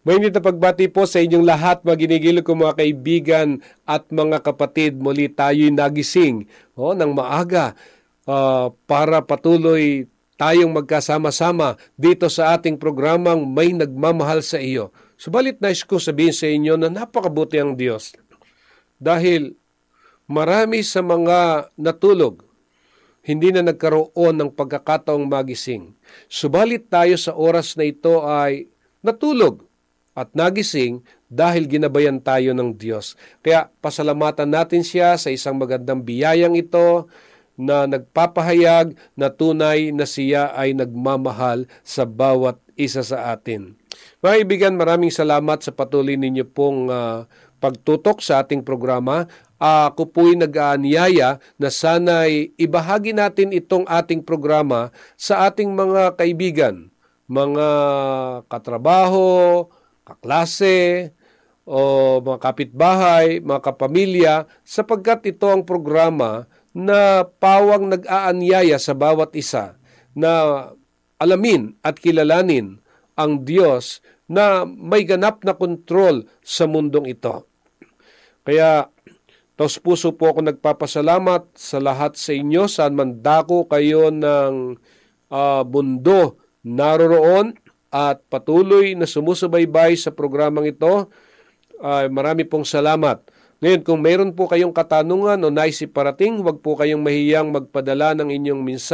Mainit na pagbati po sa inyong lahat, mga ginigiliw kong mga kaibigan at mga kapatid. Muli tayo'y nagising ng maaga para patuloy tayong magkasama-sama dito sa ating programang May Nagmamahal sa Iyo. Subalit nais ko sabihin sa inyo na napakabuti ang Diyos dahil marami sa mga natulog, hindi na nagkaroon ng pagkakataong magising. Subalit tayo sa oras na ito ay natulog at nagising dahil ginabayan tayo ng Diyos. Kaya pasalamatan natin siya sa isang magandang biyayang ito na nagpapahayag na tunay na siya ay nagmamahal sa bawat isa sa atin. Mga kaibigan, maraming salamat sa patuloy ninyo pong pagtutok sa ating programa. Ako po'y nag-aanyaya na sana'y ibahagi natin itong ating programa sa ating mga kaibigan, mga katrabaho, kaklase, o mga kapitbahay, mga kapamilya, sapagkat ito ang programa na pawang nag-aanyaya sa bawat isa na alamin at kilalanin ang Diyos na may ganap na kontrol sa mundong ito. Kaya, taos puso po ako nagpapasalamat sa lahat sa inyo, saan man dako kayo ng mundo naroroon, at patuloy na sumusubaybay sa programang ito. Marami pong salamat. Ngayon, kung mayroon po kayong katanungan o nais iparating, huwag po kayong mahiyang magpadala ng inyong mensahe